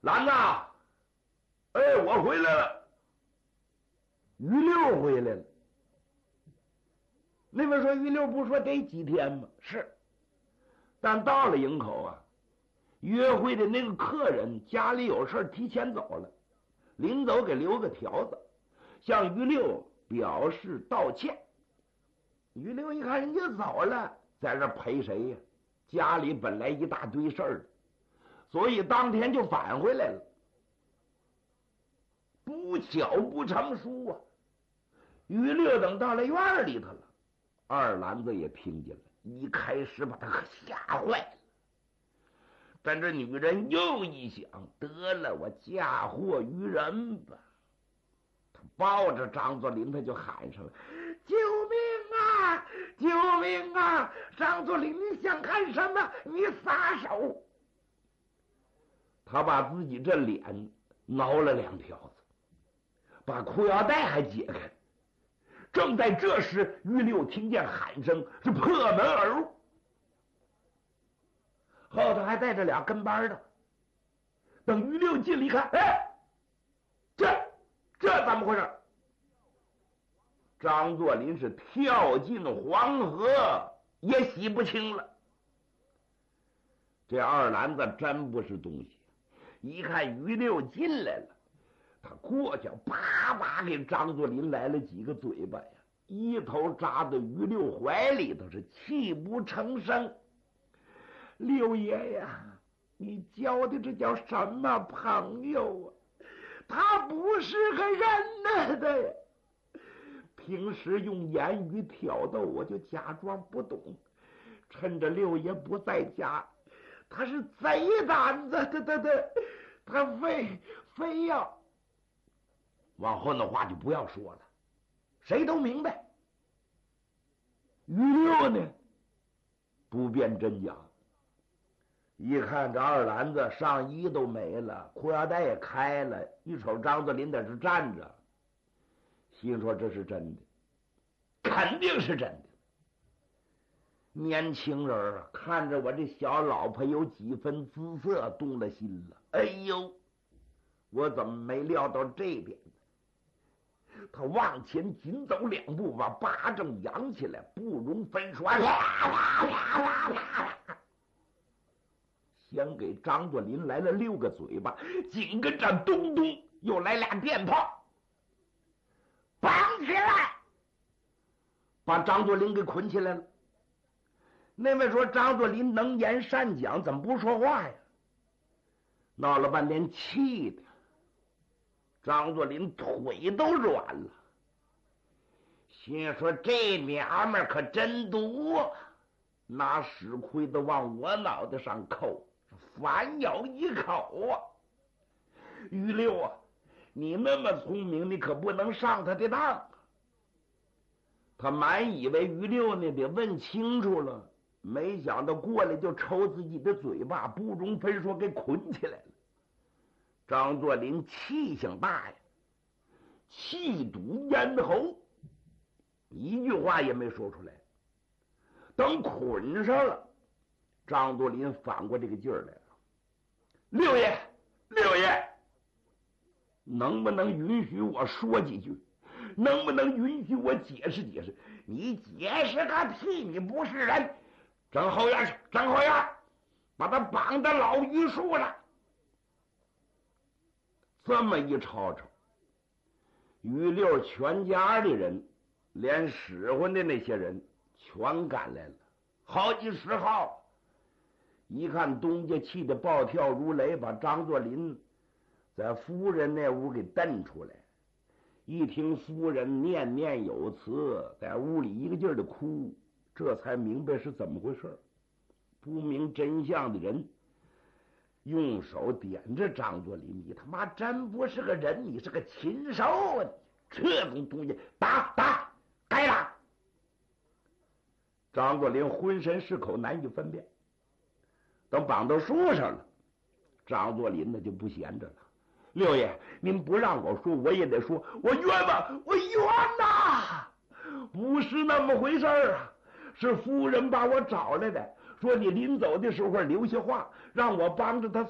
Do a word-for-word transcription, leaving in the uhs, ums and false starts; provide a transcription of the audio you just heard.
兰呐，哎，我回来了。于六回来了。那边说于六不说得几天吗？是。但到了营口啊，约会的那个客人家里有事提前走了，临走给留个条子，向于六表示道歉。于六一看人家走了，在这陪谁呀？家里本来一大堆事儿，所以当天就返回来了。不巧不成书啊，于六等到了院里头了，二篮子也听见了，一开始把他可吓坏了。但这女人又一想，得了，我嫁祸于人吧。他抱着张作霖，他就喊上了：“救命啊！救命啊！张作霖，你想干什么？你撒手！”他把自己这脸挠了两条子，把裤腰带还解开。正在这时，于六听见喊声，是破门而入，后头还带着俩跟班的。等于六进来一看，哎，这这怎么回事？张作霖是跳进黄河也洗不清了。这二篮子真不是东西，一看于六进来了，他过去啪啪给张作霖来了几个嘴巴呀，一头扎到于六怀里头，是泣不成声。六爷呀，你交的这叫什么朋友啊？他不是个人呢的呀！平时用言语挑逗，我就假装不懂。趁着六爷不在家，他是贼胆子，他他他他非非要……往后的话就不要说了，谁都明白。于六呢，不辨真假，一看这二篮子上衣都没了，裤腰带也开了，一瞅张作霖在这站着，心说这是真的，肯定是真的。年轻人啊，看着我这小老婆有几分姿色，动了心了。哎呦，我怎么没料到这点呢？他往前紧走两步，把巴掌扬起来，不容分说，先给张作霖来了六个嘴巴，紧跟着咚咚又来俩电炮，绑起来，把张作霖给捆起来了。那位说张作霖能言善讲，怎么不说话呀？闹了半天，气的张作霖腿都软了，心说这娘们可真毒，拿屎盔子往我脑袋上扣，反咬一口啊！于六啊，你那么聪明，你可不能上他的当。他满以为于六呢得问清楚了，没想到过来就抽自己的嘴巴，不容分说给捆起来了。张作霖气性大呀，气堵咽喉，一句话也没说出来。等捆上了，张作霖反过这个劲儿来了：“六爷，六爷，能不能允许我说几句？能不能允许我解释解释？你解释个屁！你不是人！整后院去，整后院，把他绑到老榆树了。”这么一吵吵，于六全家的人，连使唤的那些人全赶来了，好几十号。一看东家气得暴跳如雷，把张作霖在夫人那屋给蹬出来。一听夫人念念有词，在屋里一个劲儿的哭，这才明白是怎么回事。不明真相的人用手点着张作霖：“你他妈真不是个人，你是个禽兽啊！这种东西，打打，该打！”张作霖浑身是口，难以分辨。等绑到树上了，张作霖呢就不闲着了：“六爷，您不让我说，我也得说，我冤枉，我冤呐！不是那么回事儿啊，是夫人把我找来的。”说你临走的时候留下话，让我帮着他